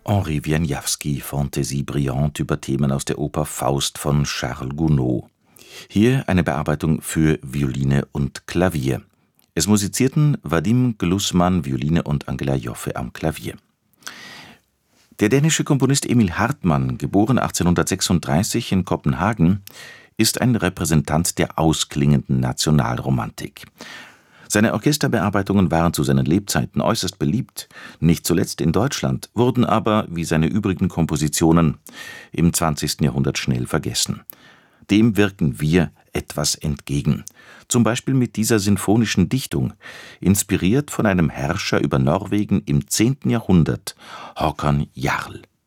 Henri Wieniawski, Fantaisie brillante über Themen aus der Oper Faust von Charles Gounod. Hier eine Bearbeitung für Violine und Klavier. Es musizierten Vadim Glusman, Violine, und Angela Joffe am Klavier. Der dänische Komponist Emil Hartmann, geboren 1836 in Kopenhagen, ist ein Repräsentant der ausklingenden Nationalromantik. Seine Orchesterbearbeitungen waren zu seinen Lebzeiten äußerst beliebt, nicht zuletzt in Deutschland, wurden aber, wie seine übrigen Kompositionen, im 20. Jahrhundert schnell vergessen. Dem wirken wir etwas entgegen, zum Beispiel mit dieser sinfonischen Dichtung, inspiriert von einem Herrscher über Norwegen im 10. Jahrhundert, Håkon Jarl.